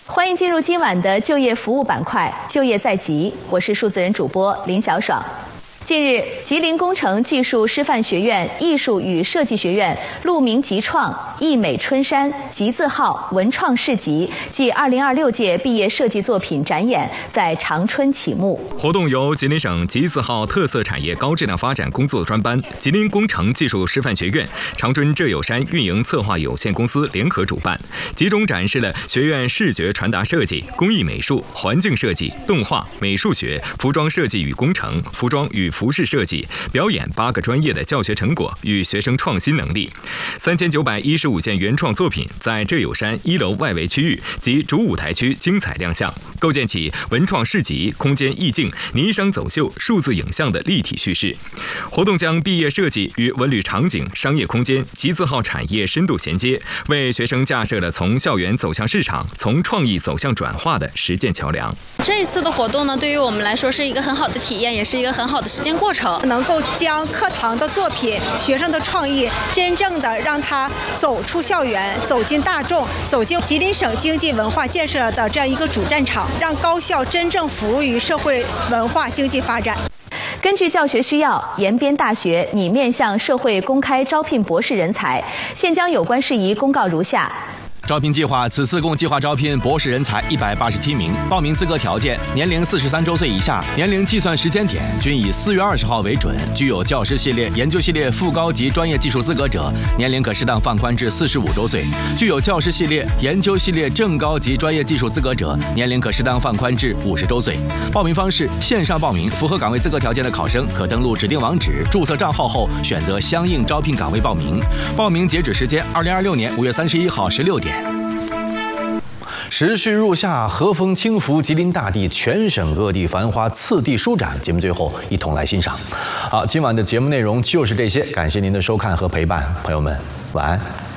欢迎进入今晚的就业服务板块，就业在即，我是数字人主播林小爽。近日，吉林工程技术师范学院艺术与设计学院鹿鸣集创、艺美春山、集字号文创市集暨2026届毕业设计作品展演在长春启幕。 活动由吉林省集字号特色产业高质量发展工作专班、吉林工程技术师范学院、长春浙友山运营策划有限公司联合主办，集中展示了学院视觉传达设计、工艺美术、环境设计、动画、美术学、服装设计与工程、服装与服饰设计、表演8个专业的教学成果与学生创新能力。3915件原创作品在浙友山1楼外围区域及主舞台区精彩亮相，构建起文创市集、空间意境、霓裳走秀、数字影像的立体叙事。活动将毕业设计与文旅场景、商业空间、集字号产业深度衔接，为学生架设了从校园走向市场、从创意走向转化的实践桥梁。 这一次的活动呢，对于我们来说是一个很好的体验，也是一个很好的实践过程， 能够将课堂的作品、学生的创意，真正的让它走出校园，走进大众，走进吉林省经济文化建设的这样一个主战场，让高校真正服务于社会文化经济发展。 根据教学需要，延边大学拟面向社会公开招聘博士人才，现将有关事宜公告如下。 招聘计划此次共计划招聘博士人才187名，报名资格条件：年龄43周岁以下，年龄计算时间点均以4月20号为准。具有教师系列、研究系列副高级专业技术资格者，年龄可适当放宽至45周岁；具有教师系列、研究系列正高级专业技术资格者，年龄可适当放宽至50周岁。报名方式：线上报名，符合岗位资格条件的考生可登录指定网址注册账号后，选择相应招聘岗位报名。报名截止时间：2026年5月31号16点。时序入夏，和风轻拂吉林大地，全省各地繁花次第舒展。节目最后一同来欣赏。好，今晚的节目内容就是这些，感谢您的收看和陪伴，朋友们晚安。